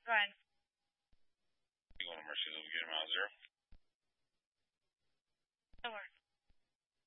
Go ahead. Eagle Mercy, Little Gator Mile 0.